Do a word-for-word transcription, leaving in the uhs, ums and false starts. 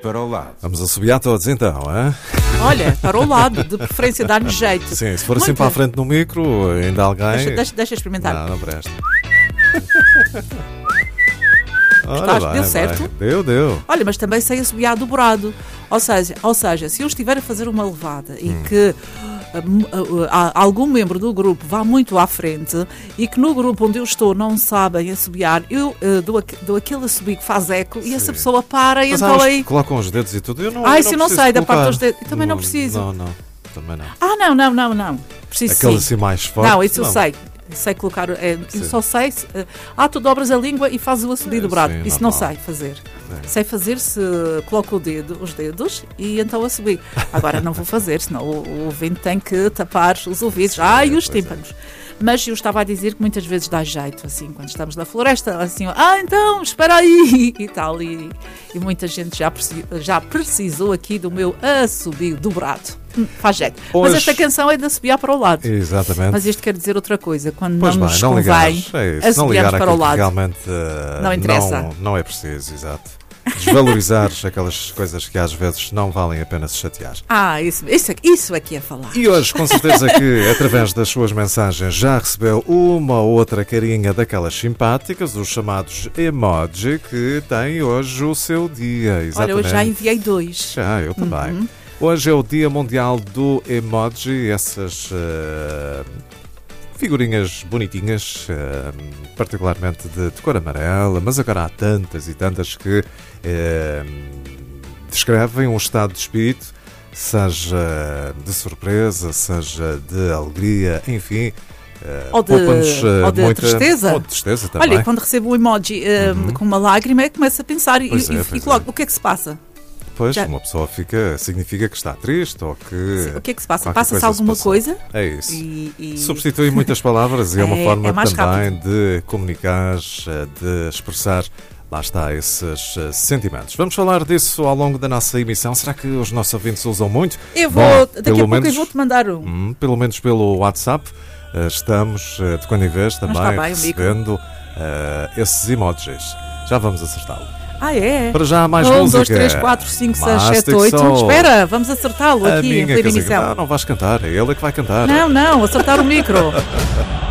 para o lado. Vamos assobiar todos então, hein? Olha, para o lado, de preferência dar-lhe jeito. Sim, se for assim Muito. para a frente no micro, ainda alguém... Deixa, deixa, deixa experimentar. Não, não presta. Gostaste? Ora, Deu bem, certo? bem. Deu, deu. Olha, mas também sei assobiar dobrado. Ou seja, ou seja, se eu estiver a fazer uma levada e Hum. que uh, uh, uh, algum membro do grupo vá muito à frente e que no grupo onde eu estou não sabem assobiar, eu uh, dou, aqu- dou aquele assobio que faz eco e essa pessoa para e Mas então há uns aí... que colocam os dedos e tudo. Eu não, Ai, eu se eu não preciso sei da parte colocar. dos dedos, eu também não preciso. Não, não, também não. Ah, não, não, não, não. Preciso Aquele sim. assim mais forte. Não, isso eu sei. Sei colocar. É, eu Sim. só sei. se- eh, ah, tu dobras a língua e fazes o assobio É, dobrado. sim, Isso não normal. sei fazer. É. Sei fazer se coloco o dedo, os dedos e então assobio. Agora não vou fazer, senão o, o ouvinte tem que tapar os ouvidos. Ai, e os pois é. tímpanos. Mas eu estava a dizer que muitas vezes dá jeito, assim, quando estamos na floresta, assim, ah, então, espera aí, e tal. E, e muita gente já, preci- já precisou aqui do meu assobio dobrado. Hum, faz jeito. Hoje- Mas esta canção é de assobiar para o lado. Exatamente. Mas isto quer dizer outra coisa. Quando Pois não bem, nos não convém, ligar, é isso, não assobiamos ligar para àquilo o que lado. realmente uh, Não interessa. Não, não é preciso, exato. Desvalorizar aquelas coisas que às vezes não valem a pena se chatear. Ah, isso, isso, isso aqui é falar. E hoje, com certeza que, através das suas mensagens, já recebeu uma ou outra carinha daquelas simpáticas, os chamados emoji, que têm hoje o seu dia. Olha, Exatamente. eu já enviei dois. Já, eu também. Hoje é o Dia Mundial do Emoji, essas uh, figurinhas bonitinhas, uh, particularmente de, de cor amarela, mas agora há tantas e tantas que uh, descrevem um estado de espírito, seja de surpresa, seja de alegria, enfim. Uh, Ou de- poupa-nos, uh, ou de muita- tristeza. Ou de tristeza também. Olha, quando recebo um emoji eh, com uma lágrima, eu começço a pensar e, Pois é, e pois fico logo, o que é que se passa? Pois, já- uma pessoa fica, significa que está triste ou que... O que é que se passa? qualquer Passa-se coisa alguma passou. coisa? É isso. E, e- Substitui muitas palavras e é uma É- forma é mais também de comunicar, de expressar, lá está, esses eh, sentimentos. Vamos falar disso ao longo da nossa emissão. Será que os nossos ouvintes usam muito? Eu vou, Bom, daqui a pelo pouco menos, eu vou-te mandar um. hum, pelo menos pelo WhatsApp, eh, estamos eh, de quando em vez também está bem, o micro. recebendo eh, esses emojis. Já vamos acertá-lo. Ah, é? Para já, mais um, música. dois, três, quatro, cinco, seis, Mastic sete, oito. Soul. Espera, vamos acertá-lo A aqui em minha plena casinha. emissão. Não, não vais cantar, é ele que vai cantar. Não, não, acertar o micro.